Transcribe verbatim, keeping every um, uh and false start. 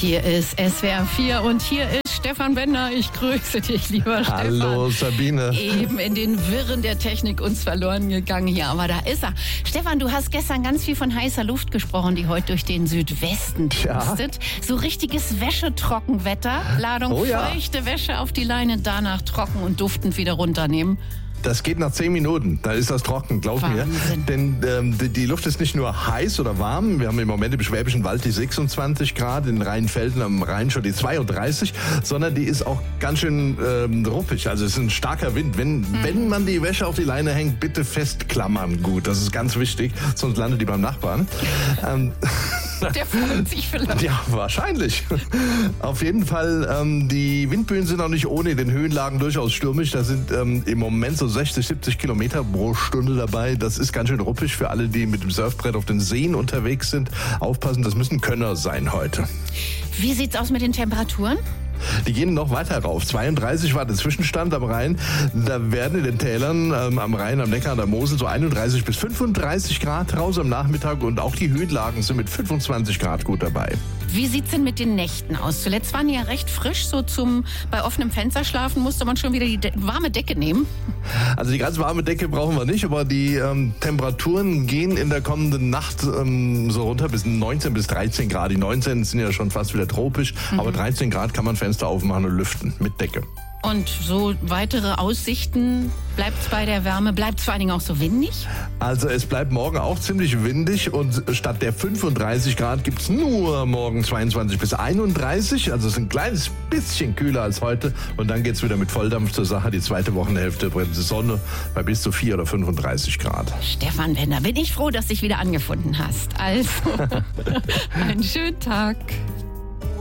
Hier ist S W R vier und hier ist Stefan Bender. Ich grüße dich, lieber Stefan. Hallo Sabine. Eben in den Wirren der Technik uns verloren gegangen hier, aber da ist er. Stefan, du hast gestern ganz viel von heißer Luft gesprochen, die heute durch den Südwesten pustet. Ja. So richtiges Wäschetrockenwetter. Ladung oh, ja. feuchte Wäsche auf die Leine, danach trocken und duftend wieder runternehmen. Das geht nach zehn Minuten, da ist das trocken, glaub mir. Denn ähm, die, die Luft ist nicht nur heiß oder warm, wir haben im Moment im Schwäbischen Wald die sechsundzwanzig Grad, in den Rheinfelden am Rhein schon die zweiunddreißig, sondern die ist auch ganz schön ähm, ruppig, also es ist ein starker Wind. Wenn, mhm. wenn man die Wäsche auf die Leine hängt, bitte festklammern gut, das ist ganz wichtig, sonst landet die beim Nachbarn. ähm, Der freut sich vielleicht. Ja, wahrscheinlich. Auf jeden Fall, ähm, die Windböen sind auch nicht ohne, in den Höhenlagen durchaus stürmisch. Da sind ähm, im Moment so sechzig, siebzig Kilometer pro Stunde dabei. Das ist ganz schön ruppig für alle, die mit dem Surfbrett auf den Seen unterwegs sind. Aufpassen, das müssen Könner sein heute. Wie sieht's aus mit den Temperaturen? Die gehen noch weiter rauf. zweiunddreißig war der Zwischenstand am Rhein. Da werden in den Tälern ähm, am Rhein, am Neckar, an der Mosel so einunddreißig bis fünfunddreißig Grad raus am Nachmittag. Und auch die Höhenlagen sind mit fünfundzwanzig Grad gut dabei. Wie sieht's denn mit den Nächten aus? Zuletzt waren die ja recht frisch. So zum bei offenem Fenster schlafen musste man schon wieder die de- warme Decke nehmen. Also die ganz warme Decke brauchen wir nicht, aber die ähm, Temperaturen gehen in der kommenden Nacht ähm, so runter bis neunzehn bis dreizehn Grad. Die neunzehn sind ja schon fast wieder tropisch, mhm. aber dreizehn Grad kann man Fenster aufmachen und lüften mit Decke. Und so weitere Aussichten, bleibt es bei der Wärme, bleibt es vor allen Dingen auch so windig? Also es bleibt morgen auch ziemlich windig und statt der fünfunddreißig Grad gibt es nur morgen zweiundzwanzig bis einunddreißig. Also es ist ein kleines bisschen kühler als heute und dann geht es wieder mit Volldampf zur Sache. Die zweite Wochenhälfte brennt die Sonne bei bis zu vier oder fünfunddreißig Grad. Stefan Bender, bin ich froh, dass du dich wieder angefunden hast. Also, einen schönen Tag.